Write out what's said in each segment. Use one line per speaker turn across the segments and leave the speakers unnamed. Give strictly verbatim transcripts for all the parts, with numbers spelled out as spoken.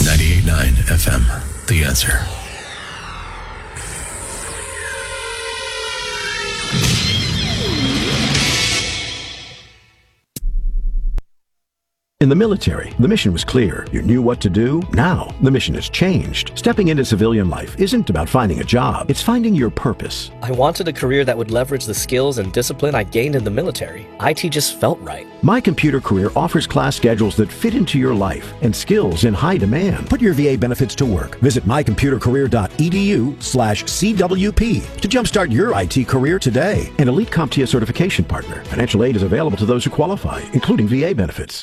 ninety-eight point nine F M, The Answer.
In the military, the mission was clear. You knew what to do. Now, the mission has changed. Stepping into civilian life isn't about finding a job. It's finding your purpose.
I wanted a career that would leverage the skills and discipline I gained in the military. I T just felt right.
My Computer Career offers class schedules that fit into your life and skills in high demand.
Put your V A benefits to work. Visit mycomputercareer.edu slash CWP to jumpstart your I T career today.
An elite CompTIA certification partner. Financial aid is available to those who qualify, including V A benefits.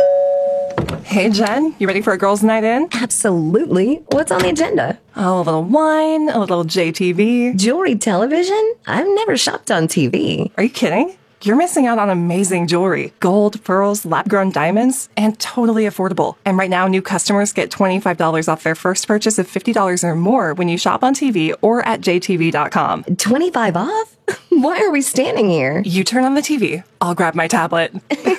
Hey, Jen, you ready for a girls' night in?
Absolutely. What's on the agenda?
Oh, a little wine, a little J T V.
Jewelry television? I've never shopped on T V.
Are you kidding? You're missing out on amazing jewelry. Gold, pearls, lab-grown diamonds, and totally affordable. And right now, new customers get twenty-five dollars off their first purchase of fifty dollars or more when you shop on T V or at J T V dot com.
twenty-five off? Why are we standing here?
You turn on the T V. I'll grab my tablet.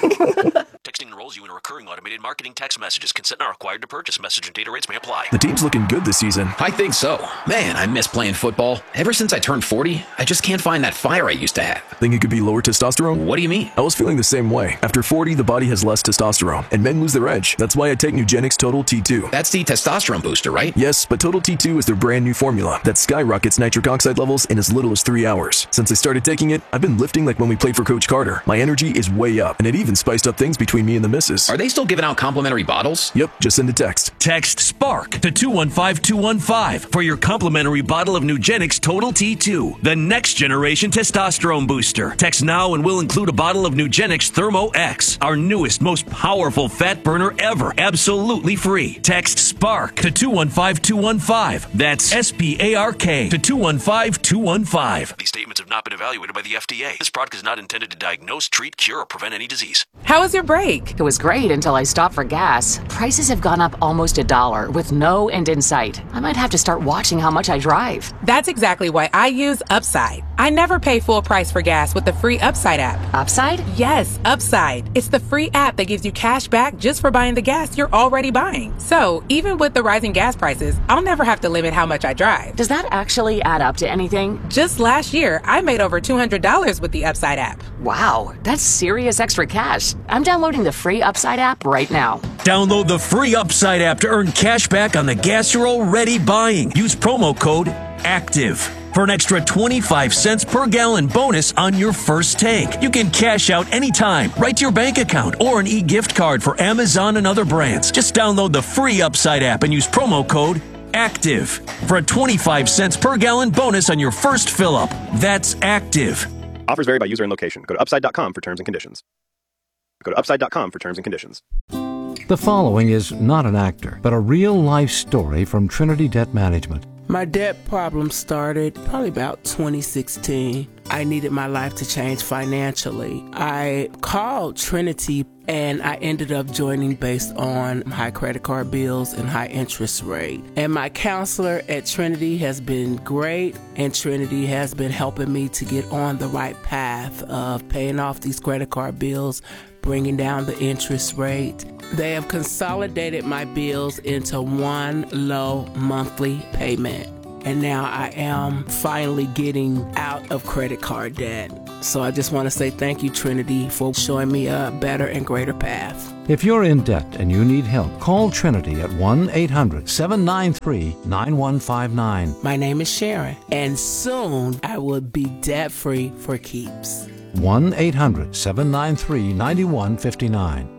Texting enrolls you in recurring automated marketing text messages. Consent not required to purchase. Message and data rates may apply.
The team's looking good this season.
I think so. Man, I miss playing football. Ever since I turned forty, I just can't find that fire I used to have.
Think it could be lower testosterone?
What do you mean?
I was feeling the same way. After forty, the body has less testosterone, and men lose their edge. That's why I take Nugenix Total T two.
That's the testosterone booster, right?
Yes, but Total T two is their brand new formula that skyrockets nitric oxide levels in as little as three hours. Since I started taking it, I've been lifting like when we played for Coach Carter. My energy is way up, and it even spiced up things between me and the missus.
Are they still giving out complimentary bottles?
Yep, just send a text.
Text SPARK to two one five two one five for your complimentary bottle of Nugenix Total T two, the next generation testosterone booster. Text now and we'll include a bottle of Nugenix Thermo X, our newest, most powerful fat burner ever, absolutely free. Text SPARK to two one five two one five. That's S P A R K to two one five two one five.
These statements have not been evaluated by the F D A. This product is not intended to diagnose, treat, cure, or prevent any disease.
How was your break?
It was great until I stopped for gas. Prices have gone up almost a dollar with no end in sight. I might have to start watching how much I drive.
That's exactly why I use Upside. I never pay full price for gas with the free Upside app.
Upside?
Yes, Upside. It's the free app that gives you cash back just for buying the gas you're already buying. So even with the rising gas prices, I'll never have to limit how much I drive.
Does that actually add up to anything?
Just last year, I made over two hundred dollars with the Upside app.
Wow, that's serious extra cash. I'm downloading the free Upside app right now.
Download the free Upside app to earn cash back on the gas you're already buying. Use promo code ACTIVE for an extra twenty-five cents per gallon bonus on your first tank. You can cash out anytime, right to your bank account, or an e-gift card for Amazon and other brands. Just download the free Upside app and use promo code ACTIVE for a twenty-five cents per gallon bonus on your first fill-up. That's ACTIVE.
Offers vary by user and location. Go to upside dot com for terms and conditions. Go to upside dot com for terms and conditions.
The following is not an actor, but a real-life story from Trinity Debt Management.
My debt problem started probably about twenty sixteen. I needed my life to change financially. I called Trinity and I ended up joining based on high credit card bills and high interest rate. And my counselor at Trinity has been great, and Trinity has been helping me to get on the right path of paying off these credit card bills, bringing down the interest rate. They have consolidated my bills into one low monthly payment. And now I am finally getting out of credit card debt. So I just want to say thank you, Trinity, for showing me a better and greater path.
If you're in debt and you need help, call Trinity at one eight hundred seven nine three nine one five nine.
My name is Sharon, and soon I will be debt-free for keeps.
one eight hundred seven nine three nine one five nine.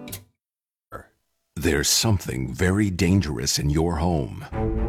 There's something very dangerous in your home.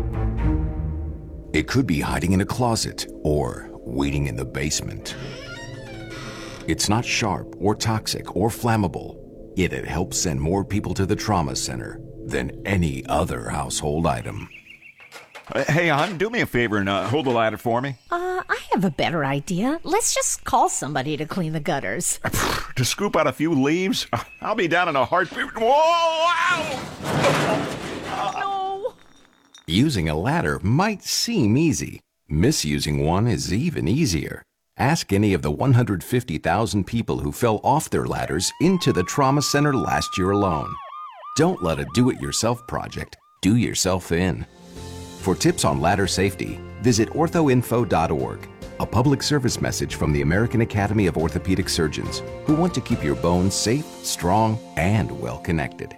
It could be hiding in a closet or waiting in the basement. It's not sharp or toxic or flammable, yet it helps send more people to the trauma center than any other household item.
Uh, hey, hon, do me a favor and uh, hold the ladder for me.
Uh, I have a better idea. Let's just call somebody to clean the gutters.
To scoop out a few leaves? I'll be down in a heartbeat. Whoa! Ow!
No!
Using a ladder might seem easy. Misusing one is even easier. Ask any of the one hundred fifty thousand people who fell off their ladders into the trauma center last year alone. Don't let a do-it-yourself project do yourself in. For tips on ladder safety, visit ortho info dot org, a public service message from the American Academy of Orthopedic Surgeons, who want to keep your bones safe, strong, and well-connected.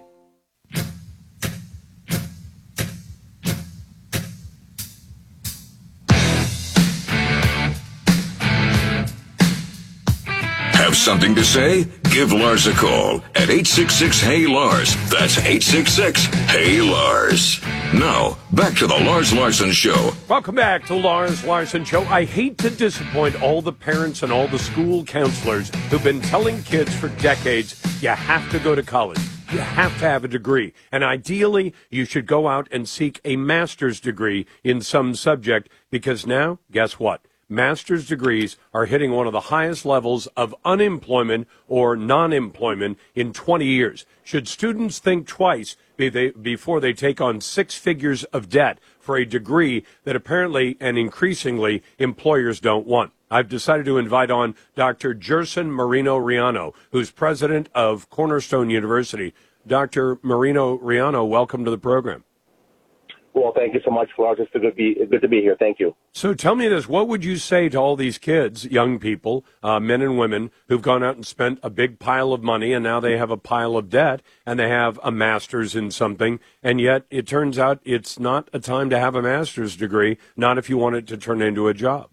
Have something to say? Give Lars a call at eight six six, H E Y, Lars. That's eight six six, H E Y, Lars. Now, back to the Lars Larson Show.
Welcome back to Lars Larson Show. I hate to disappoint all the parents and all the school counselors who've been telling kids for decades, you have to go to college. You have to have a degree. And ideally, you should go out and seek a master's degree in some subject, because now, guess what? Master's degrees are hitting one of the highest levels of unemployment or non-employment in twenty years. Should students think twice before they take on six figures of debt for a degree that apparently and increasingly employers don't want? I've decided to invite on Doctor Gerson Moreno-Riano, who's president of Cornerstone University. Doctor Moreno-Riano, welcome to the program.
Well, thank you so much, Lars. It's good to be, good to be here. Thank you.
So tell me this. What would you say to all these kids, young people, uh, men and women, who've gone out and spent a big pile of money and now they have a pile of debt and they have a master's in something, and yet it turns out it's not a time to have a master's degree, not if you want it to turn into a job?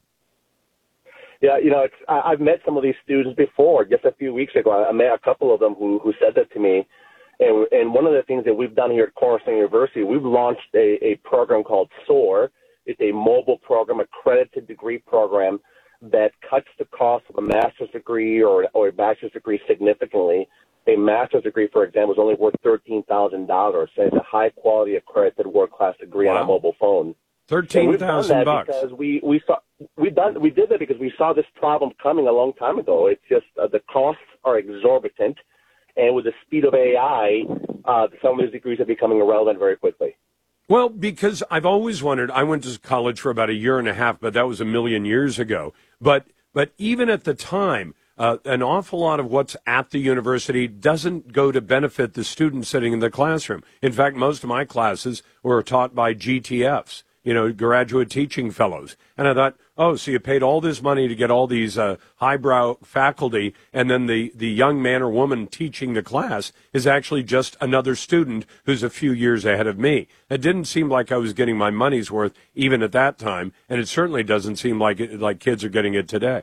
Yeah, you know, it's, I, I've met some of these students before. Just a few weeks ago, I met a couple of them who, who said that to me. And, and one of the things that we've done here at Cornerstone University, we've launched a, a program called SOAR. It's a mobile program, accredited degree program that cuts the cost of a master's degree or, or a bachelor's degree significantly. A master's degree, for example, is only worth thirteen thousand dollars. So it's a high-quality, accredited, world-class degree wow. on a mobile phone.
Thirteen thousand bucks.
Because we we saw we done we did that because we saw this problem coming a long time ago. It's just uh, the costs are exorbitant. And with the speed of A I, uh, some of these degrees are becoming irrelevant very quickly.
Well, because I've always wondered, I went to college for about a year and a half, but that was a million years ago. But but even at the time, uh, an awful lot of what's at the university doesn't go to benefit the students sitting in the classroom. In fact, most of my classes were taught by G T Fs, you know, graduate teaching fellows. And I thought, oh, so you paid all this money to get all these uh, highbrow faculty, and then the, the young man or woman teaching the class is actually just another student who's a few years ahead of me. It didn't seem like I was getting my money's worth even at that time, and it certainly doesn't seem like it, like kids are getting it today.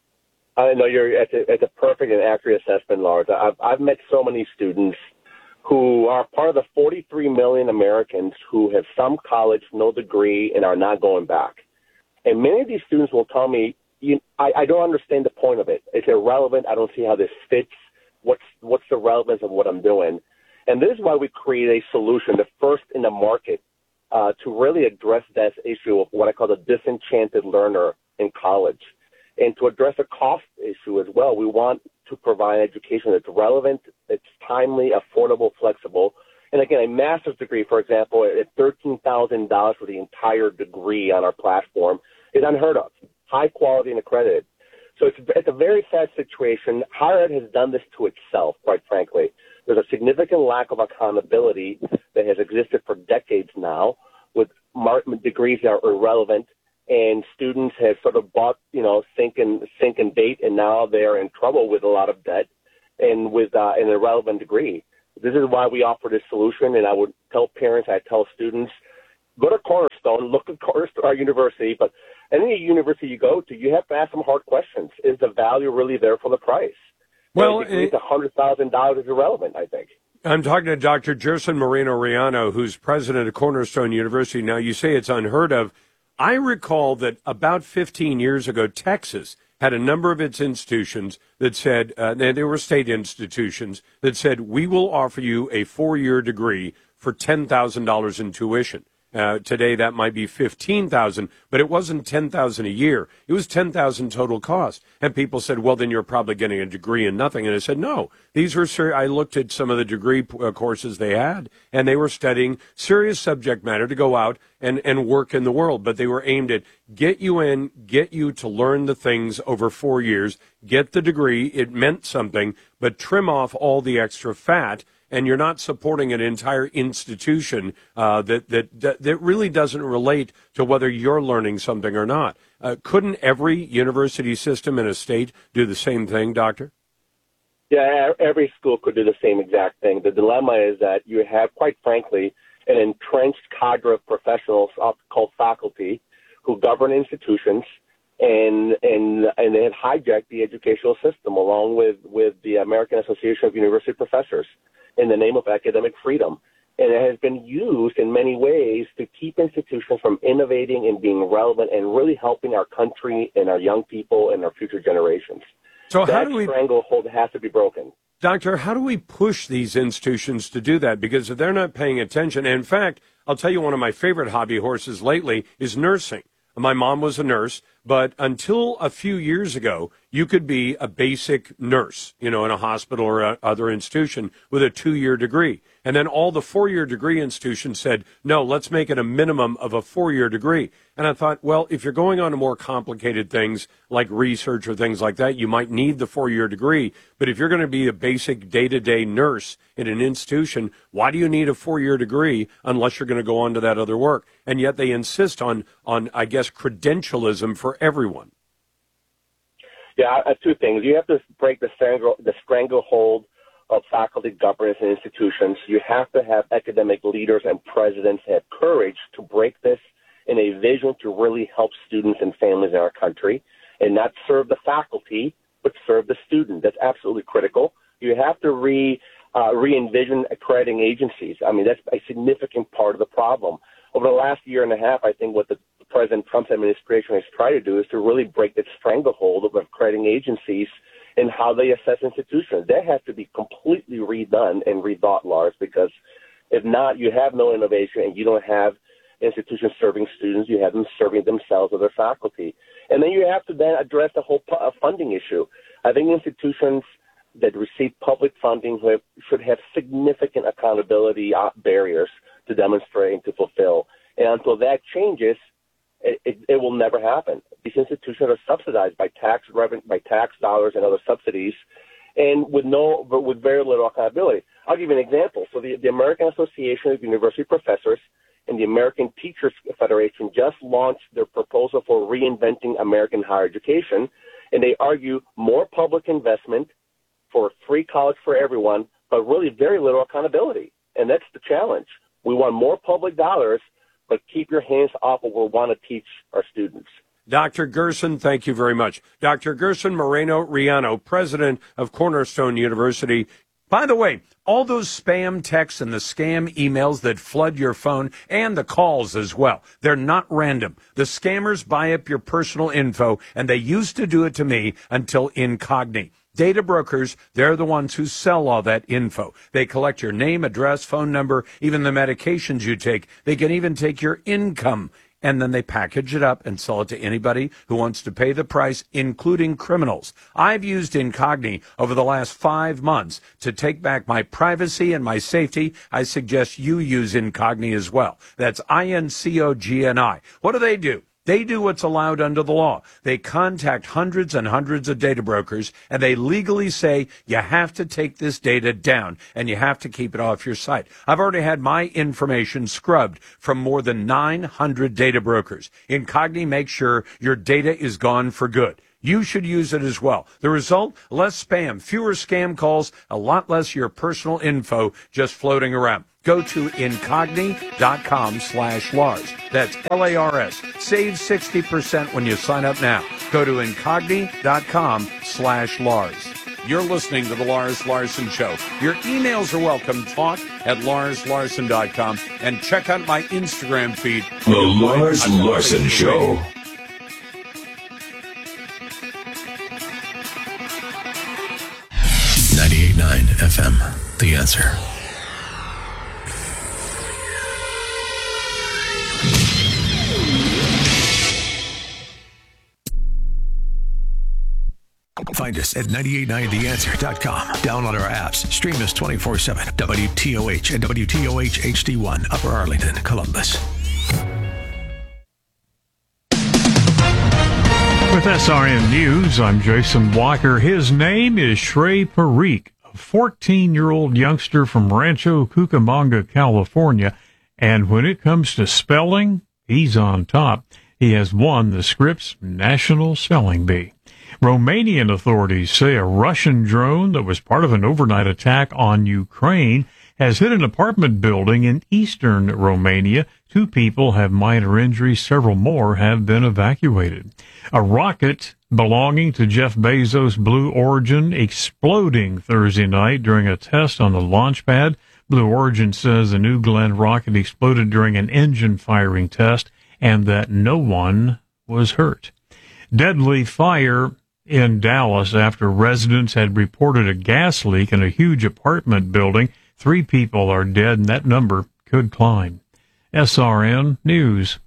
I know you're at a, at a perfect and accurate assessment, Lars. I've, I've met so many students who are part of the forty-three million Americans who have some college, no degree, and are not going back. And many of these students will tell me, you, I, I don't understand the point of it. It's irrelevant. I don't see how this fits. What's what's the relevance of what I'm doing? And this is why we create a solution, the first in the market, uh, to really address that issue of what I call the disenchanted learner in college. And to address a cost issue as well, we want to provide education that's relevant, it's timely, affordable, flexible. And again, a master's degree, for example, at thirteen thousand dollars for the entire degree on our platform is unheard of, high quality and accredited. So it's, it's a very sad situation. Higher ed has done this to itself, quite frankly. There's a significant lack of accountability that has existed for decades now, with mar- degrees that are irrelevant, and students have sort of bought, you know, sink and, sink and bait, and now they're in trouble with a lot of debt and with uh, an irrelevant degree. This is why we offer this solution, and I would tell parents, I tell students, go to Cornerstone, look at Cornerstone, our university, but any university you go to, you have to ask some hard questions. Is the value really there for the price?
Well,
it's one hundred thousand dollars is irrelevant, I think.
I'm talking to Doctor Gerson Moreno-Riano, who's president of Cornerstone University. Now, you say it's unheard of. I recall that about fifteen years ago, Texas had a number of its institutions that said, uh, they, they were state institutions, that said, we will offer you a four-year degree for ten thousand dollars in tuition. Uh, today, that might be fifteen thousand dollars, but it wasn't ten thousand dollars a year. It was ten thousand dollars total cost. And people said, well, then you're probably getting a degree in nothing. And I said, no, these were ser- I looked at some of the degree uh, courses they had, and they were studying serious subject matter to go out and, and work in the world. But they were aimed at get you in, get you to learn the things over four years, get the degree. It meant something, but trim off all the extra fat. and you're not supporting an entire institution uh, that, that that really doesn't relate to whether you're learning something or not. Uh, couldn't every university system in a state do the same thing, Doctor?
Yeah, every school could do the same exact thing. The dilemma is that you have, quite frankly, an entrenched cadre of professionals called faculty who govern institutions, and and and they have hijacked the educational system along with, with the American Association of University Professors in the name of academic freedom. And it has been used in many ways to keep institutions from innovating and being relevant and really helping our country and our young people and our future generations.
So
that
how do we
stranglehold has to be broken.
Doctor, how do we push these institutions to do that? Because if they're not paying attention, and in fact, I'll tell you one of my favorite hobby horses lately is nursing. My mom was a nurse, but until a few years ago, you could be a basic nurse, you know, in a hospital or a other institution with a two-year degree. And then all the four-year degree institutions said, no, let's make it a minimum of a four-year degree. And I thought, well, if you're going on to more complicated things like research or things like that, you might need the four-year degree. But if you're going to be a basic day-to-day nurse in an institution, why do you need a four-year degree unless you're going to go on to that other work? And yet they insist on, on I guess, credentialism for everyone.
Yeah, uh, two things. You have to break the strangle, the stranglehold of faculty governance and institutions. You have to have academic leaders and presidents have courage to break this in a vision to really help students and families in our country and not serve the faculty, but serve the student. That's absolutely critical. You have to re, uh, re-envision accrediting agencies. I mean, that's a significant part of the problem. Over the last year and a half, I think what the President Trump's administration has tried to do is to really break that stranglehold of accrediting agencies and how they assess institutions. That has to be completely redone and rethought, Lars, because if not, you have no innovation and you don't have institutions serving students. You have them serving themselves or their faculty. And then you have to then address the whole funding issue. I think institutions that receive public funding should have significant accountability barriers to demonstrate and to fulfill. And until that changes, It, it, it will never happen. These institutions are subsidized by tax revenue, by tax dollars and other subsidies, and with no, but with very little accountability. I'll give you an example. So the, the American Association of University Professors and the American Teachers Federation just launched their proposal for reinventing American higher education, and they argue more public investment for free college for everyone, but really very little accountability. And that's the challenge. We want more public dollars, but keep your hands off what we want to teach our students.
Doctor Gerson, thank you very much. Doctor Gerson Moreno-Riano, president of Cornerstone University. By the way, all those spam texts and the scam emails that flood your phone and the calls as well, they're not random. The scammers buy up your personal info, and they used to do it to me until Incogni. Data brokers, they're the ones who sell all that info. They collect your name, address, phone number, even the medications you take. They can even take your income, and then they package it up and sell it to anybody who wants to pay the price, including criminals. I've used Incogni over the last five months to take back my privacy and my safety. I suggest you use Incogni as well. That's I N C O G N I. What do they do? They do what's allowed under the law. They contact hundreds and hundreds of data brokers, and they legally say, you have to take this data down, and you have to keep it off your site. I've already had my information scrubbed from more than nine hundred data brokers. Incogni makes sure your data is gone for good. You should use it as well. The result, less spam, fewer scam calls, a lot less your personal info just floating around. Go to incogni.com slash Lars. That's L A R S. Save sixty percent when you sign up now. Go to incogni.com slash Lars. You're listening to the Lars Larson Show. Your emails are welcome. Talk at lars larson dot com and check out my Instagram feed.
The Lars Larson Show.
ninety-eight point nine F M, The Answer. Find us at nine eight nine the answer dot com. Download our apps. Stream us twenty-four seven. W T O H and W T O H H D one, Upper Arlington, Columbus.
With S R N News, I'm Jason Walker. His name is Shrey Parikh, a fourteen-year-old youngster from Rancho Cucamonga, California, and when it comes to spelling, he's on top. He has won the Scripps National Spelling Bee. Romanian authorities say a Russian drone that was part of an overnight attack on Ukraine has hit an apartment building in eastern Romania. Two people have minor injuries. Several more have been evacuated. A rocket belonging to Jeff Bezos' Blue Origin exploding Thursday night during a test on the launch pad. Blue Origin says the New Glenn rocket exploded during an engine firing test and that no one was hurt. Deadly fire in Dallas after residents had reported a gas leak in a huge apartment building. Three people are dead, and that number could climb. S R N News.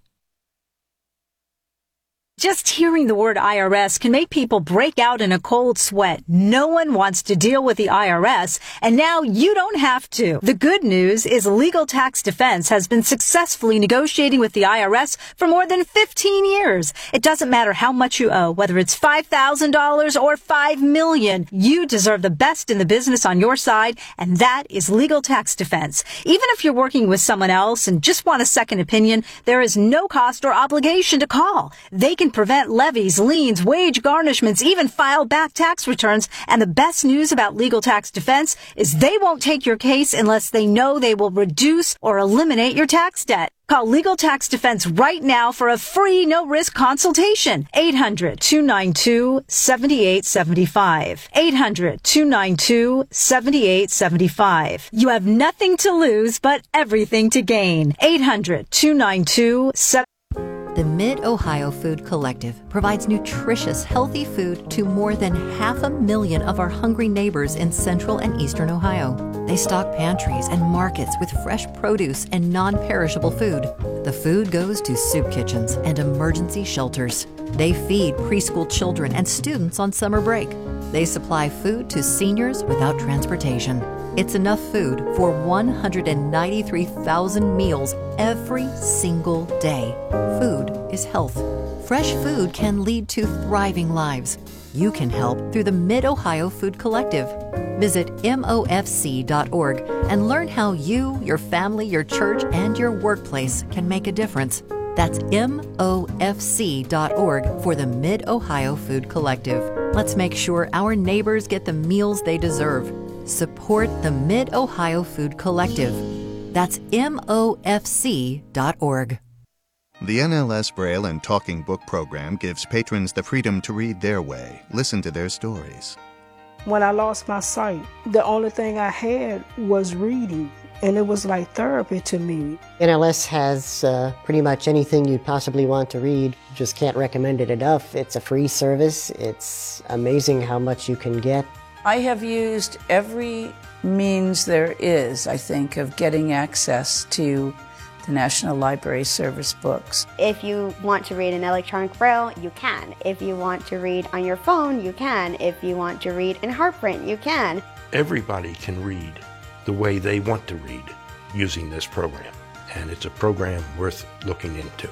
Just hearing the word I R S can make people break out in a cold sweat. No one wants to deal with the I R S, and now you don't have to. The good news is Legal Tax Defense has been successfully negotiating with the I R S for more than fifteen years. It doesn't matter how much you owe, whether it's five thousand dollars or five million dollars. You deserve the best in the business on your side, and that is Legal Tax Defense. Even if you're working with someone else and just want a second opinion, there is no cost or obligation to call. They can prevent levies, liens, wage garnishments, even file back tax returns. And the best news about Legal Tax Defense is they won't take your case unless they know they will reduce or eliminate your tax debt. Call Legal Tax Defense right now for a free, no-risk consultation. eight hundred, two nine two, seven eight seven five. eight hundred, two nine two, seven eight seven five. You have nothing to lose, but everything to gain. eight hundred, two nine two, seven eight seven five.
The Mid-Ohio Food Collective provides nutritious, healthy food to more than half a million of our hungry neighbors in central and eastern Ohio. They stock pantries and markets with fresh produce and non-perishable food. The food goes to soup kitchens and emergency shelters. They feed preschool children and students on summer break. They supply food to seniors without transportation. It's enough food for one hundred ninety-three thousand meals every single day. Food is health. Fresh food can lead to thriving lives. You can help through the Mid-Ohio Food Collective. Visit M O F C dot org and learn how you, your family, your church, and your workplace can make a difference. That's M O F C dot org for the Mid-Ohio Food Collective. Let's make sure our neighbors get the meals they deserve. Support the Mid-Ohio Food Collective. That's M O F C dot org.
The N L S Braille and Talking Book program gives patrons the freedom to read their way, listen to their stories.
When I lost my sight, the only thing I had was reading, and it was like therapy to me.
N L S has uh, pretty much anything you'd possibly want to read. Just can't recommend it enough. It's a free service. It's amazing how much you can get.
I have used every means there is, I think, of getting access to the National Library Service books.
If you want to read in electronic braille, you can. If you want to read on your phone, you can. If you want to read in Heartprint, you can.
Everybody can read the way they want to read using this program, and it's a program worth looking into.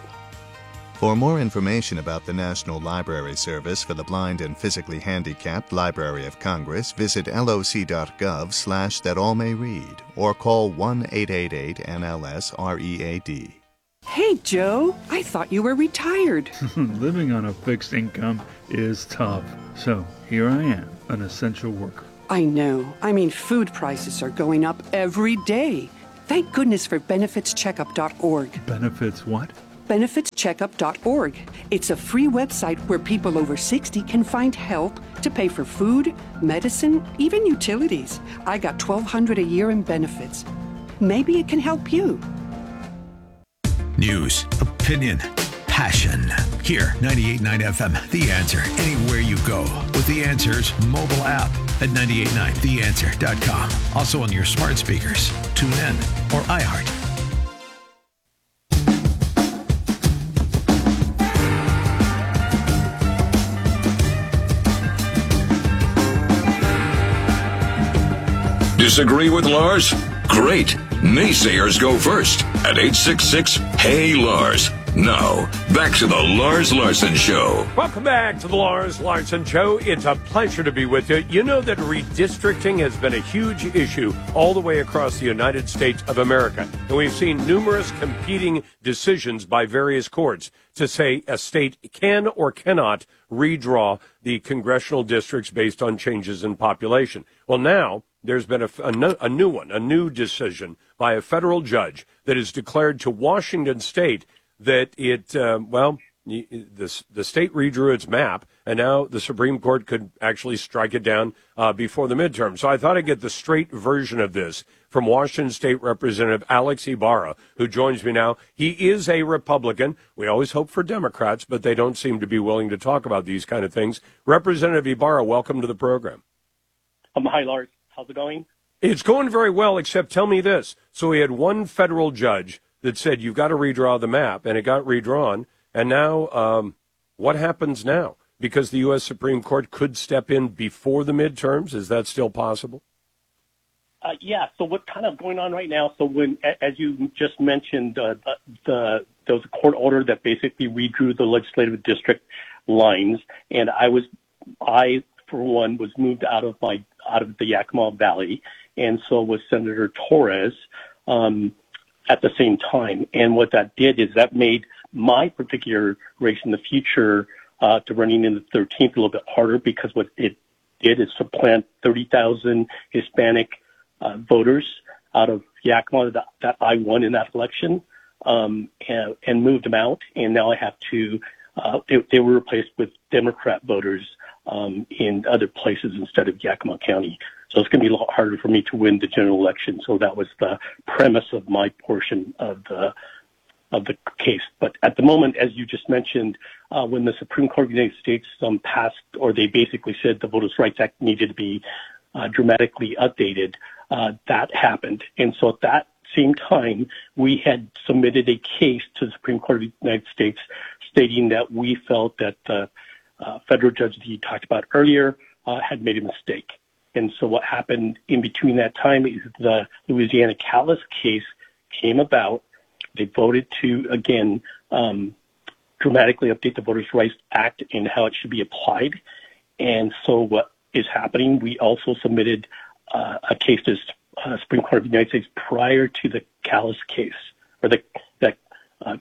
For more information about the National Library Service for the Blind and Physically Handicapped Library of Congress, visit loc.gov slash that all may read or call one eight eight eight N L S R E A D.
Hey, Joe, I thought you were retired.
Living on a fixed income is tough. So here I am, an essential worker.
I know. I mean, food prices are going up every day. Thank goodness for benefits checkup dot org.
Benefits what?
benefits checkup dot org. It's a free website where people over sixty can find help to pay for food, medicine, even utilities. I got twelve hundred dollars a year in benefits. Maybe it can help you.
News, opinion, passion. Here, ninety-eight point nine F M, The Answer. Anywhere you go with The Answer's mobile app at nine eight nine the answer dot com. Also on your smart speakers, tune in, or iHeart.
Disagree with Lars? Great. Naysayers go first at eight six six, Hey Lars. Now, back to the Lars Larson Show.
Welcome back to the Lars Larson Show. It's a pleasure to be with you. You know that redistricting has been a huge issue all the way across the United States of America. And we've seen numerous competing decisions by various courts to say a state can or cannot redraw the congressional districts based on changes in population. Well, now there's been a, a, a new one, a new decision by a federal judge that has declared to Washington State that it, uh, well, the, the state redrew its map, and now the Supreme Court could actually strike it down uh, before the midterm. So I thought I'd get the straight version of this from Washington State Representative Alex Ibarra, who joins me now. He is a Republican. We always hope for Democrats, but they don't seem to be willing to talk about these kind of things. Representative Ibarra, welcome to the program.
Um, hi, Lars. How's it going?
It's going very well, except tell me this. So we had one federal judge that said you've got to redraw the map, and it got redrawn. And now um, what happens now? Because the U S Supreme Court could step in before the midterms. Is that still possible?
Uh, yeah, so what's kind of going on right now, so when, as you just mentioned, uh, the, there was a court order that basically redrew the legislative district lines, and I was, I, for one, was moved out of my, out of the Yakima Valley, and so was Senator Torres, um, at the same time. And what that did is that made my particular race in the future uh, to running in the thirteenth a little bit harder, because what it did is supplant thirty thousand Hispanic uh, voters out of Yakima that, that I won in that election, um, and, and moved them out. And now I have to, uh, they, they were replaced with Democrat voters um, in other places instead of Yakima County. So it's going to be a lot harder for me to win the general election. So that was the premise of my portion of the of the case. But at the moment, as you just mentioned, uh, when the Supreme Court of the United States um, passed, or they basically said the Voters' Rights Act needed to be uh, dramatically updated, uh, that happened. And so at that same time, we had submitted a case to the Supreme Court of the United States stating that we felt that the uh, federal judge that you talked about earlier uh, had made a mistake. And so what happened in between that time is the Louisiana Callis case came about. They voted to, again, um, dramatically update the Voters' Rights Act and how it should be applied. And so what is happening, we also submitted uh, a case to the uh, Supreme Court of the United States prior to the Callis case, or the, the, uh,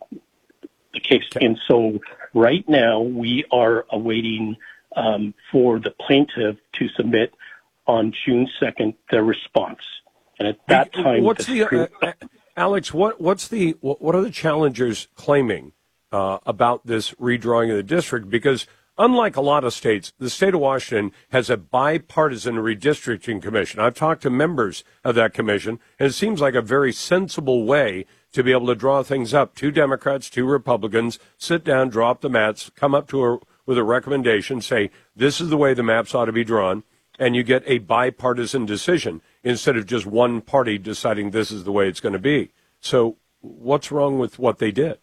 the case. And so right now we are awaiting um, for the plaintiff to submit on June second, their response. And at that time,
what's the,
the
uh, Alex, what, what's the, what are the challengers claiming uh, about this redrawing of the district? Because unlike a lot of states, the state of Washington has a bipartisan redistricting commission. I've talked to members of that commission, and it seems like a very sensible way to be able to draw things up. Two Democrats, two Republicans, sit down, draw up the maps, come up to a, with a recommendation, say, this is the way the maps ought to be drawn, and you get a bipartisan decision instead of just one party deciding this is the way it's going to be. So what's wrong with what they did?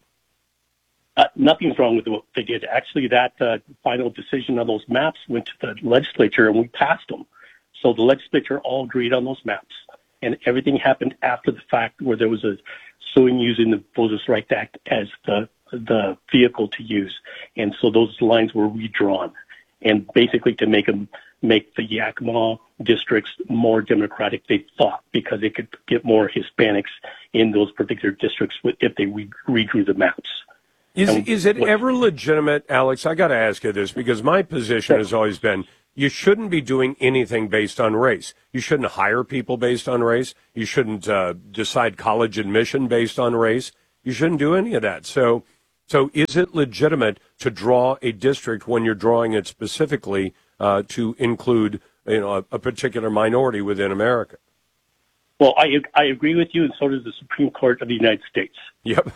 Uh, nothing's wrong with what they did. Actually, that uh, final decision on those maps went to the legislature, and we passed them. So the legislature all agreed on those maps, and everything happened after the fact, where there was a suing using the Voters' Rights Act as the the vehicle to use. And so those lines were redrawn, and basically to make them make the Yakima districts more democratic, they thought, because they could get more Hispanics in those particular districts if they re- redrew the maps.
Is,
and
is it
what,
ever legitimate, Alex? I got to ask you this, because my position has always been you shouldn't be doing anything based on race. You shouldn't hire people based on race. You shouldn't uh, decide college admission based on race. You shouldn't do any of that. So, so is it legitimate to draw a district when you're drawing it specifically uh, to include, you know, a, a particular minority within America?
Well, I I agree with you, and so does the Supreme Court of the United States.
Yep.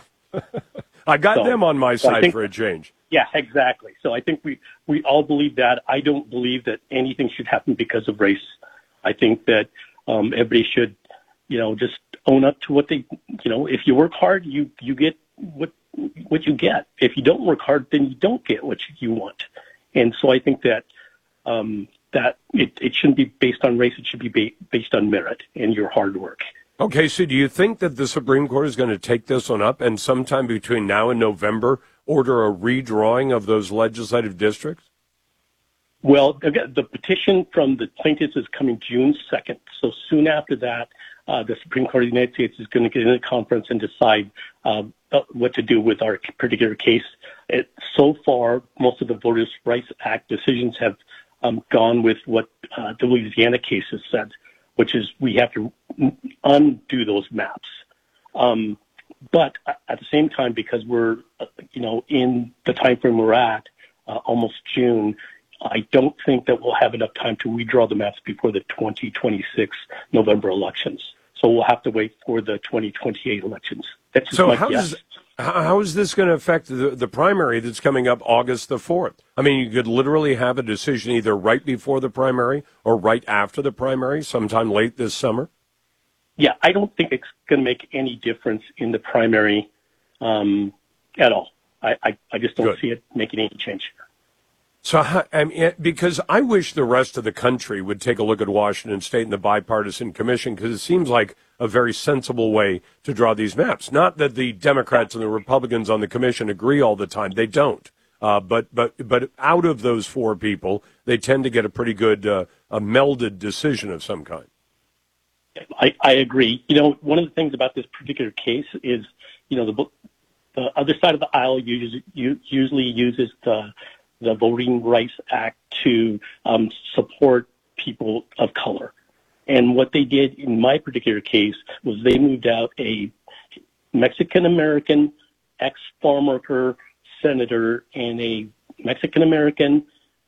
I got
so,
them on my
so
side
think,
for a change.
Yeah, exactly. So I think we, we all believe that. I don't believe that anything should happen because of race. I think that um, everybody should, you know, just own up to what they, you know, if you work hard, you, you get what what you get. If you don't work hard, then you don't get what you want. And so I think that um, that it, it shouldn't be based on race. It should be ba- based on merit and your hard work.
Okay, so do you think that the Supreme Court is going to take this one up and sometime between now and November order a redrawing of those legislative districts?
Well, again, the petition from the plaintiffs is coming June second. So soon after that, uh, the Supreme Court of the United States is going to get in a conference and decide um, uh, what to do with our particular case. It, so far, most of the Voters' Rights Act decisions have um, gone with what uh, the Louisiana case has said, which is we have to undo those maps. Um, but at the same time, because we're, uh, you know, in the time frame we're at, uh, almost June, I don't think that we'll have enough time to redraw the maps before the twenty twenty-six November elections. So we'll have to wait for the twenty twenty-eight elections. That's just
so
my
how
guess.
is, how is this going to affect the, the primary that's coming up August the fourth? I mean, you could literally have a decision either right before the primary or right after the primary, sometime late this summer?
Yeah, I don't think it's going to make any difference in the primary um, at all. I, I, I just don't
Good.
see it making any change.
So, I mean, because I wish the rest of the country would take a look at Washington State and the bipartisan commission, because it seems like a very sensible way to draw these maps. Not that the Democrats and the Republicans on the commission agree all the time. They don't. Uh, but but but out of those four people, they tend to get a pretty good uh, a melded decision of some kind.
I, I agree. You know, one of the things about this particular case is, you know, the the other side of the aisle uses, usually uses the the Voting Rights Act to um, support people of color. And what they did in my particular case was they moved out a Mexican-American ex-farm worker senator and a Mexican-American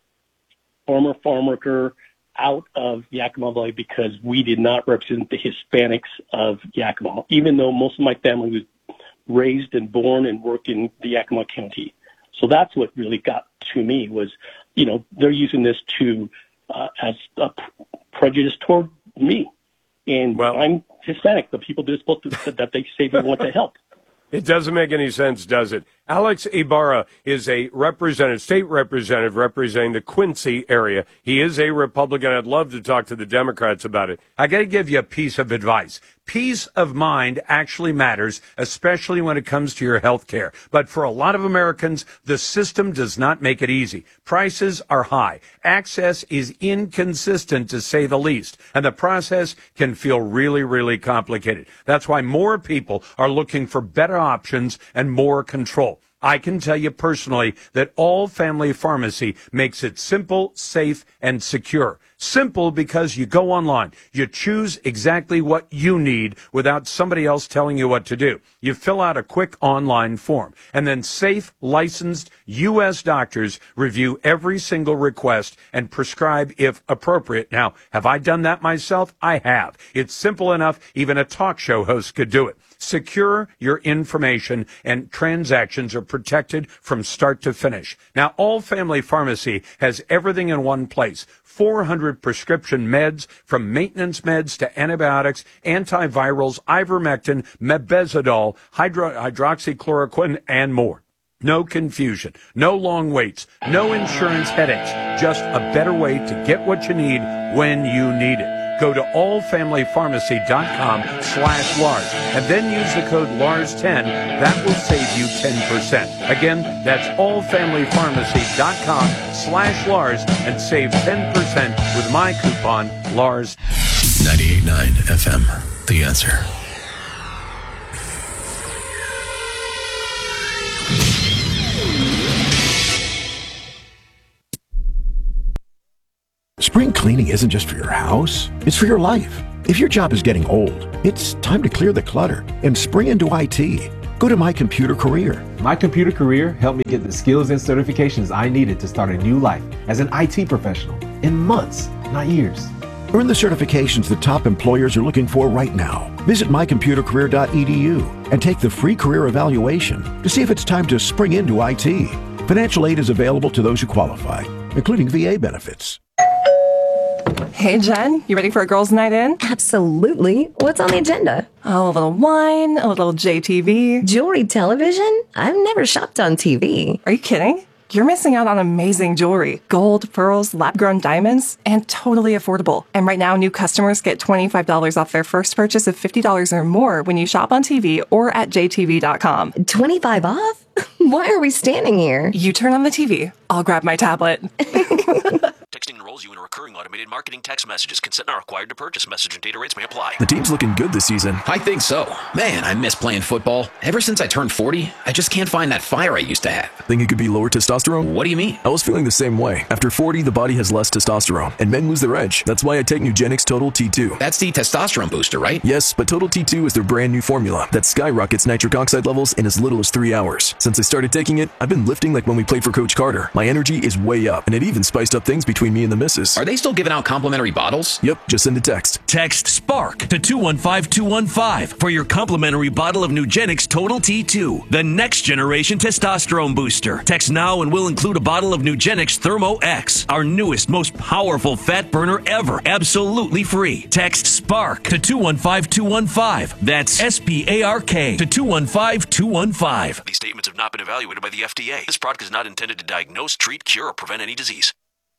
former farm worker out of Yakima Valley because we did not represent the Hispanics of Yakima, even though most of my family was raised and born and worked in the Yakima County. So that's what really got to me was, you know, they're using this to uh, as a prejudice toward me. And well, I'm Hispanic. The people they're supposed to, that they say they want to help.
It doesn't make any sense, does it? Alex Ibarra is a representative, state representative representing the Quincy area. He is a Republican. I'd love to talk to the Democrats about it. I got to give you a piece of advice. Peace of mind actually matters, especially when it comes to your health care. But for a lot of Americans, the system does not make it easy. Prices are high. Access is inconsistent, to say the least. And the process can feel really, really complicated. That's why more people are looking for better options and more control. I can tell you personally that All Family Pharmacy makes it simple, safe, and secure. Simple because you go online. You choose exactly what you need without somebody else telling you what to do. You fill out a quick online form. And then safe, licensed U S doctors review every single request and prescribe if appropriate. Now, have I done that myself? I have. It's simple enough, even a talk show host could do it. Secure your information and transactions are protected from start to finish. Now, All Family Pharmacy has everything in one place. four hundred prescription meds, from maintenance meds to antibiotics, antivirals, ivermectin, mebendazole, hydro- hydroxychloroquine, and more. No confusion, no long waits, no insurance headaches, just a better way to get what you need when you need it. Go to all family pharmacy dot com slash Lars and then use the code Lars ten. That will save you ten percent. Again, that's all family pharmacy dot com slash Lars and save ten percent with my coupon Lars.
ninety-eight point nine F M, The Answer.
Spring cleaning isn't just for your house, it's for your life. If your job is getting old, it's time to clear the clutter and spring into I T. Go to My Computer Career.
My Computer Career helped me get the skills and certifications I needed to start a new life as an I T professional in months, not years.
Earn the certifications the top employers are looking for right now. Visit my computer career dot e d u and take the free career evaluation to see if it's time to spring into I T. Financial aid is available to those who qualify, including V A benefits.
Hey, Jen, you ready for a girls' night in?
Absolutely. What's on the agenda?
Oh, a little wine, a little J T V.
Jewelry television? I've never shopped on T V.
Are you kidding? you're missing out on amazing jewelry. Gold, pearls, lab-grown diamonds, and totally affordable. And right now, new customers get twenty-five dollars off their first purchase of fifty dollars or more when you shop on T V or at j t v dot com.
twenty-five off? Why are we standing here?
You turn on the T V. I'll grab my tablet.
Texting enrolls you in a recurring automated marketing text messages. Consent not required to purchase. Message and data rates may apply.
The team's looking good this season.
I think so. Man, I miss playing football. Ever since I turned forty, I just can't find that fire I used to have.
Think it could be lower testosterone?
What do you mean?
I was feeling the same way. After forty, the body has less testosterone, and men lose their edge. That's why I take Nugenix Total T two.
That's the testosterone booster, right?
Yes, but Total T two is their brand new formula that skyrockets nitric oxide levels in as little as three hours. Since I started taking it, I've been lifting like when we played for Coach Carter. My energy is way up, and it even spiced up things between me and the missus.
Are they still giving out complimentary bottles?
Yep, just send a text.
Text SPARK to two one five two one five for your complimentary bottle of Nugenix Total T two, the next generation testosterone booster. Text now and we'll include a bottle of Nugenix Thermo X, our newest, most powerful fat burner ever, absolutely free. Text SPARK to two one five two one five. That's S P A R K to two one five two one five.
These statements have not been evaluated by the F D A. This product is not intended to diagnose, treat, cure, or prevent any disease.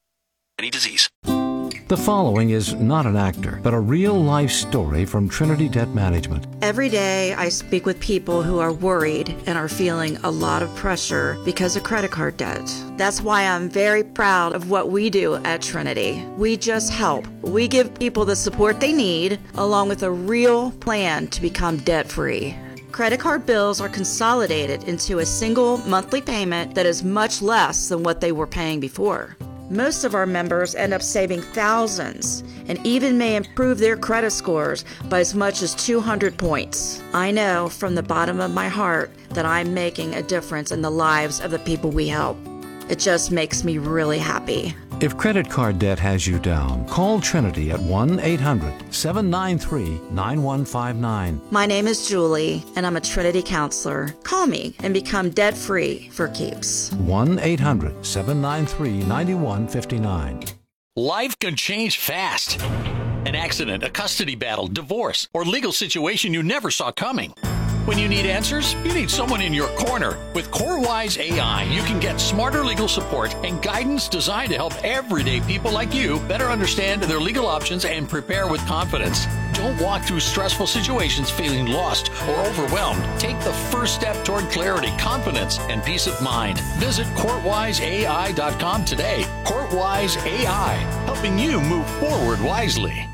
Any disease.
The following is not an actor, but a real-life story from Trinity Debt Management.
Every day I speak with people who are worried and are feeling a lot of pressure because of credit card debt. That's why I'm very proud of what we do at Trinity. We just help. We give people the support they need, along with a real plan to become debt-free. Credit card bills are consolidated into a single monthly payment that is much less than what they were paying before. Most of our members end up saving thousands and even may improve their credit scores by as much as two hundred points. I know from the bottom of my heart that I'm making a difference in the lives of the people we help. It just makes me really happy.
If credit card debt has you down, call Trinity at one eight hundred seven nine three nine one five nine.
My name is Julie, and I'm a Trinity counselor. Call me and become debt-free for keeps.
one eight hundred seven nine three nine one five nine.
Life can change fast. An accident, a custody battle, divorce, or legal situation you never saw coming. When you need answers, you need someone in your corner. With CoreWise A I, you can get smarter legal support and guidance designed to help everyday people like you better understand their legal options and prepare with confidence. Don't walk through stressful situations feeling lost or overwhelmed. Take the first step toward clarity, confidence, and peace of mind. Visit court wise A I dot com today. CourtWise A I, helping you move forward wisely.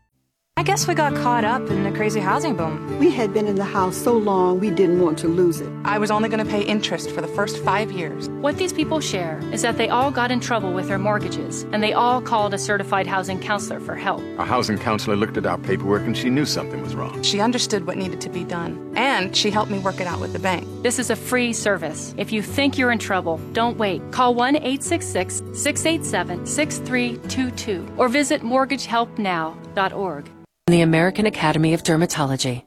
I guess we got caught up in the crazy housing boom.
We had been in the house so long we didn't want to lose it.
I was only going to pay interest for the first five years.
What these people share is that they all got in trouble with their mortgages, and they all called a certified housing counselor for help.
Our housing counselor looked at our paperwork and she knew something was wrong.
She understood what needed to be done, and she helped me work it out with the bank.
This is a free service. If you think you're in trouble, don't wait. Call one eight six six, six eight seven, six three two two or visit mortgage help now dot org.
The American Academy of Dermatology.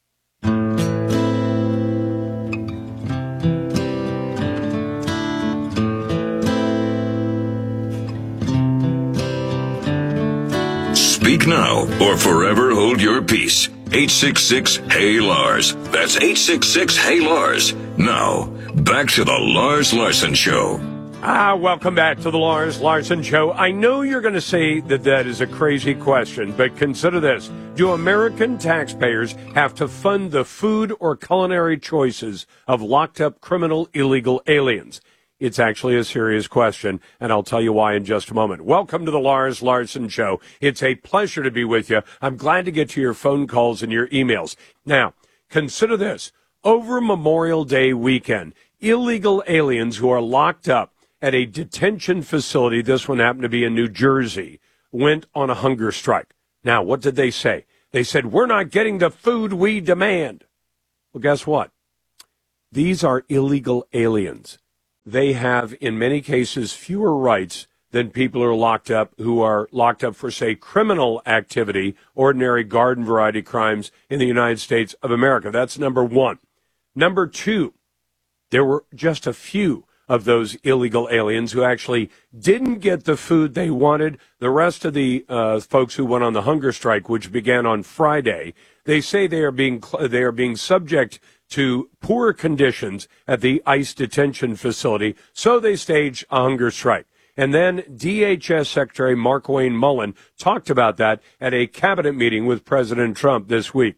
Speak now or forever hold your peace. eight six six, Hey Lars. That's eight six six, Hey Lars. Now, back to the Lars Larson Show.
Ah, welcome back to the Lars Larson Show. I know you're going to say that that is a crazy question, but consider this. Do American taxpayers have to fund the food or culinary choices of locked-up criminal illegal aliens? It's actually a serious question, and I'll tell you why in just a moment. Welcome to the Lars Larson Show. It's a pleasure to be with you. I'm glad to get to your phone calls and your emails. Now, consider this. Over Memorial Day weekend, illegal aliens who are locked up at a detention facility, this one happened to be in New Jersey, went on a hunger strike. Now, what did they say? They said, we're not getting the food we demand. Well, guess what? These are illegal aliens. They have, in many cases, fewer rights than people who are locked up who are locked up for, say, criminal activity, ordinary garden variety crimes in the United States of America. That's number one. Number two, there were just a few of those illegal aliens who actually didn't get the food they wanted. The rest of the uh, folks who went on the hunger strike, which began on Friday, they say they are being they are being subject to poor conditions at the ICE detention facility, so they staged a hunger strike. And then D H S Secretary Markwayne Mullin talked about that at a cabinet meeting with President Trump this week.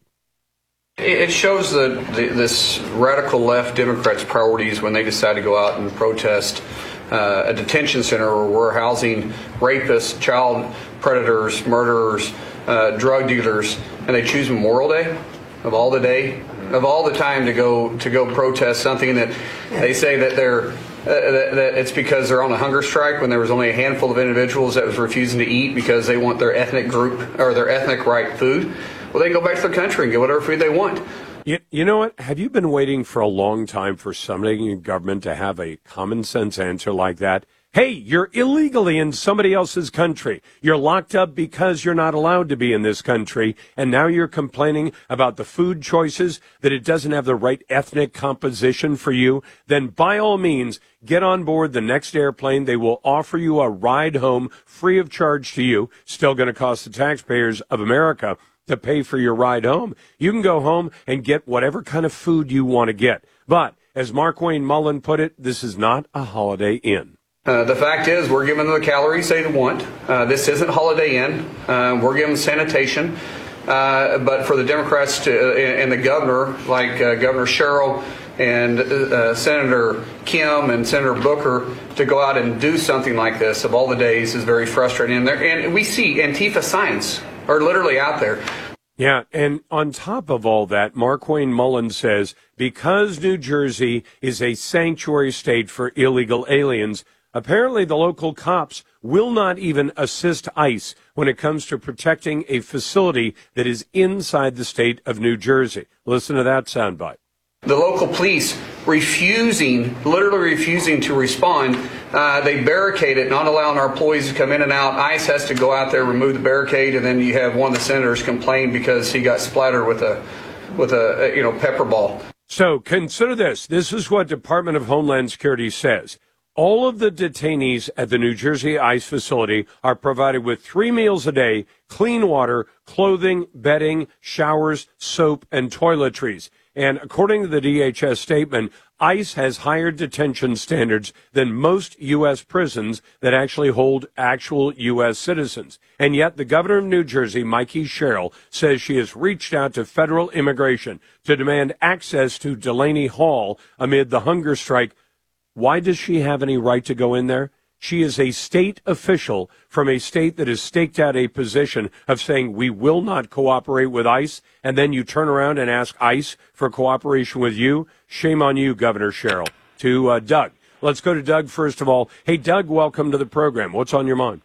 It shows the, the, this radical left Democrats' priorities when they decide to go out and protest uh, a detention center where we're housing rapists, child predators, murderers, uh, drug dealers, and they choose Memorial Day of all the day, of all the time to go to go protest something that they say that they're uh, that, that it's because they're on a hunger strike when there was only a handful of individuals that was refusing to eat because they want their ethnic group or their ethnic right food. Well, they can go back to their country and get whatever food they want.
You, you know what? Have you been waiting for a long time for somebody in government to have a common sense answer like that? Hey, you're illegally in somebody else's country. You're locked up because you're not allowed to be in this country. And now you're complaining about the food choices, that it doesn't have the right ethnic composition for you. Then by all means, get on board the next airplane. They will offer you a ride home free of charge to you. Still going to cost the taxpayers of America to pay for your ride home. You can go home and get whatever kind of food you want to get. But as Markwayne Mullin put it, this is not a Holiday Inn.
Uh, the fact is, we're giving them the calories they want. Uh, this isn't Holiday Inn. Uh, we're giving sanitation. Uh, but for the Democrats to, uh, and the governor, like uh, Governor Sherrill and uh, Senator Kim and Senator Booker, to go out and do something like this of all the days is very frustrating. And, and we see Antifa signs are literally out there.
Yeah, and on top of all that, Markwayne Mullin says because New Jersey is a sanctuary state for illegal aliens, apparently the local cops will not even assist ICE when it comes to protecting a facility that is inside the state of New Jersey. Listen to that soundbite.
The local police refusing, literally refusing to respond. Uh, they barricade it, not allowing our employees to come in and out. ICE has to go out there, remove the barricade, and then you have one of the senators complain because he got splattered with a, with a, you know, pepper ball.
So consider this. This is what Department of Homeland Security says. All of the detainees at the New Jersey ICE facility are provided with three meals a day, clean water, clothing, bedding, showers, soap, and toiletries. And according to the D H S statement, ICE has higher detention standards than most U S prisons that actually hold actual U S citizens. And yet the governor of New Jersey, Mikey Sherrill, says she has reached out to federal immigration to demand access to Delaney Hall amid the hunger strike. Why does she have any right to go in there? She is a state official from a state that has staked out a position of saying we will not cooperate with ICE, and then you turn around and ask ICE for cooperation with you. Shame on you, Governor Sherrill. To uh, Doug. Let's go to Doug first of all. Hey, Doug, welcome to the program. What's on your mind?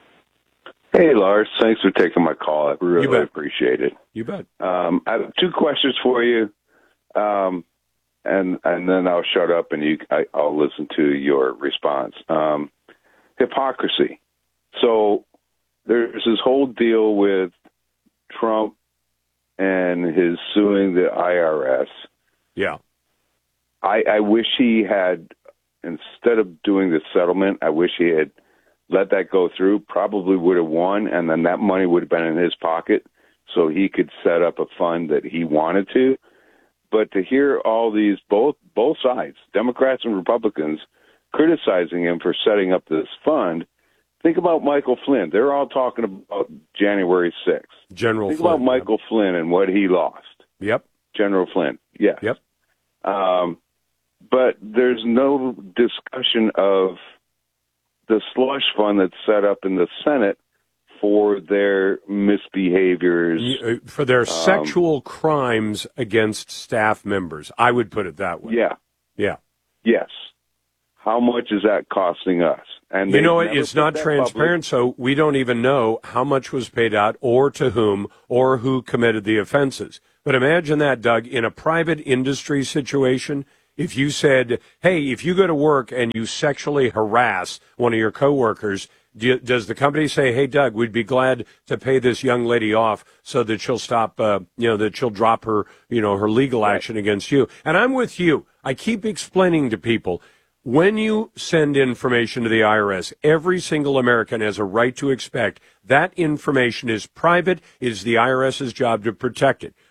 Hey, Lars. Thanks for taking my call. I really appreciate it.
You bet.
Um, I have two questions for you. Um, And and then I'll shut up and you I, I'll listen to your response. Um, hypocrisy. So there's this whole deal with Trump and his suing the I R S.
Yeah.
I, I wish he had, instead of doing the settlement, I wish he had let that go through. Probably would have won, and then that money would have been in his pocket so he could set up a fund that he wanted to. But to hear all these, both both sides, Democrats and Republicans, criticizing him for setting up this fund, think about Michael Flynn. They're all talking about January sixth.
General
think
Flynn.
about Michael yeah. Flynn and what he lost.
Yep.
General Flynn, yes.
Yep.
Um, but there's no discussion of the slush fund that's set up in the Senate for their misbehaviors.
For their
um,
sexual crimes against staff members. I would put it that way.
Yeah.
Yeah.
Yes. How much is that costing us? And
you know, it's not transparent, public. So we don't even know how much was paid out or to whom or who committed the offenses. But imagine that, Doug, in a private industry situation, if you said, hey, if you go to work and you sexually harass one of your coworkers, Do you, does the company say, hey, Doug, we'd be glad to pay this young lady off so that she'll stop, uh, you know, that she'll drop her, you know, her legal action against you? And I'm with you. I keep explaining to people, when you send information to the I R S, every single American has a right to expect that information is private. It is the IRS's job to protect it.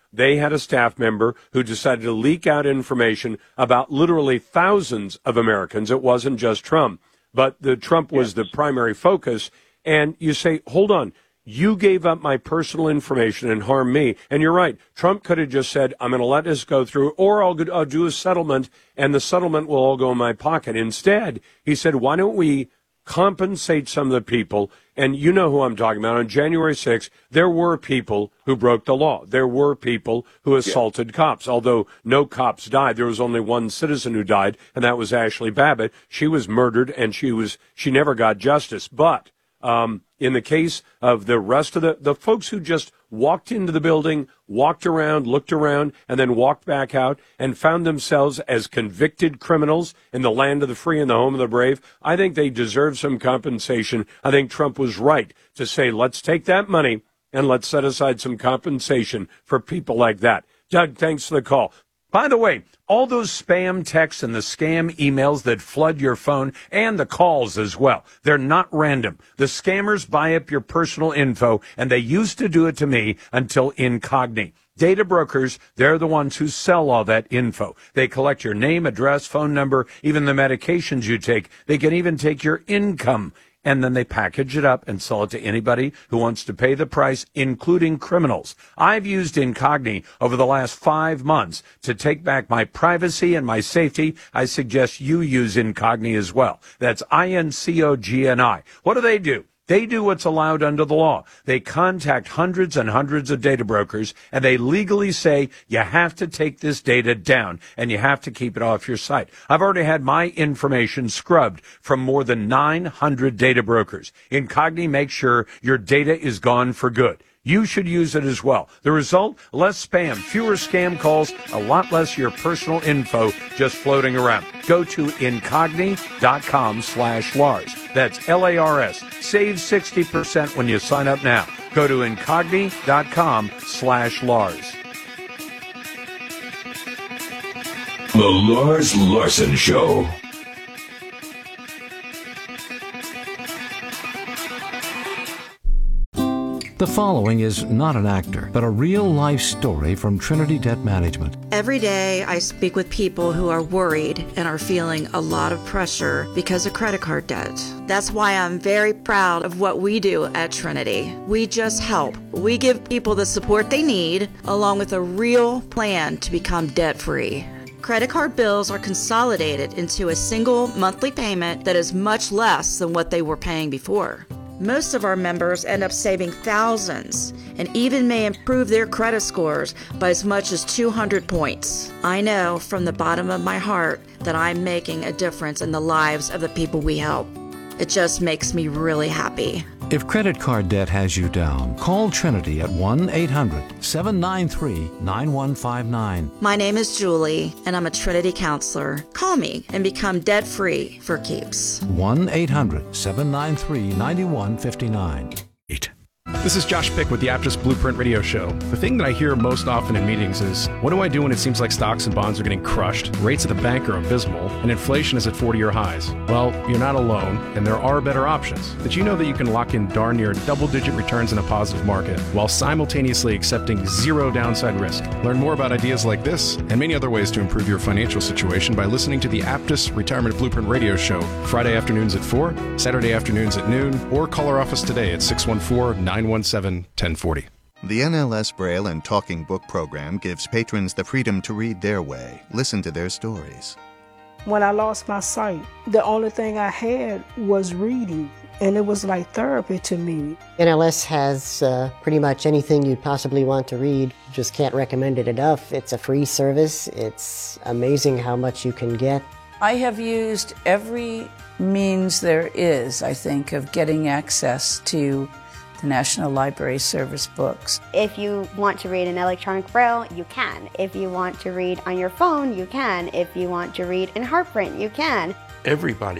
they had a staff member who decided to leak out information about literally thousands of Americans. It wasn't just Trump, but the Trump was the primary focus. And you say, hold on, you gave up my personal information and harmed me. And you're right. Trump could have just said, I'm going to let this go through, or I'll, I'll do a settlement, and the settlement will all go in my pocket. Instead, he said, why don't we compensate some of the people? And you know who I'm talking about. On January sixth, there were people who broke the law. There were people who assaulted yeah. cops. Although no cops died, there was only one citizen who died, and that was Ashley Babbitt. She was murdered, and she was she never got justice. But um, in the case of the rest of the, the folks who just walked into the building, walked around, looked around, and then walked back out and found themselves as convicted criminals in the land of the free and the home of the brave, I think they deserve some compensation. I think Trump was right to say, let's take that money and let's set aside some compensation for people like that. Doug, thanks for the call. By the way, all those spam texts and the scam emails that flood your phone and the calls as well, they're not random. The scammers buy up your personal info, and they used to do it to me until Incogni. Data brokers, they're the ones who sell all that info. They collect your name, address, phone number, even the medications you take. They can even take your income. And then they package it up and sell it to anybody who wants to pay the price, including criminals. I've used Incogni over the last five months to take back my privacy and my safety. I suggest you use Incogni as well. That's I N C O G N I. What do they do? They do what's allowed under the law. They contact hundreds and hundreds of data brokers, and they legally say, you have to take this data down, and you have to keep it off your site. I've already had my information scrubbed from more than nine hundred data brokers. Incogni makes sure your data is gone for good. You should use it as well. The result, less spam, fewer scam calls, a lot less your personal info just floating around. Go to incogni.com slash Lars. That's L A R S. Save sixty percent when you sign up now. Go to incogni.com slash Lars.
The Lars Larson Show.
The following is not an actor, but a real-life story from Trinity Debt Management.
Every day I speak with people who are worried and are feeling a lot of pressure because of credit card debt. That's why I'm very proud of what we do at Trinity. We just help. We give people the support they need, along with a real plan to become debt-free. Credit card bills are consolidated into a single monthly payment that is much less than what they were paying before. Most of our members end up saving thousands and even may improve their credit scores by as much as two hundred points. I know from the bottom of my heart that I'm making a difference in the lives of the people we help. It just makes me really happy.
If credit card debt has you down, call Trinity at one eight hundred seven nine three nine one five nine.
My name is Julie, and I'm a Trinity counselor. Call me and become debt-free for keeps.
one eight hundred seven nine three nine one five nine.
This is Josh Pick with the Aptus Blueprint Radio Show. The thing that I hear most often in meetings is, what do I do when it seems like stocks and bonds are getting crushed, rates at the bank are abysmal, and inflation is at forty-year highs? Well, you're not alone, and there are better options. Did you know that you can lock in darn near double-digit returns in a positive market while simultaneously accepting zero downside risk? Learn more about ideas like this and many other ways to improve your financial situation by listening to the Aptus Retirement Blueprint Radio Show Friday afternoons at four, Saturday afternoons at noon, or call our office today at six one four, nine one seven, one oh four oh.
The N L S Braille and Talking Book program gives patrons the freedom to read their way, listen to their stories.
When I lost my sight, the only thing I had was reading, and it was like therapy to me.
N L S has uh, pretty much anything you'd possibly want to read. Just can't recommend it enough. It's a free service. It's amazing how much you can get.
I have used every means there is, I think, of getting access to the National Library Service books.
If you want to read in electronic braille, you can. If you want to read on your phone, you can. If you want to read in heart print, you can.
Everybody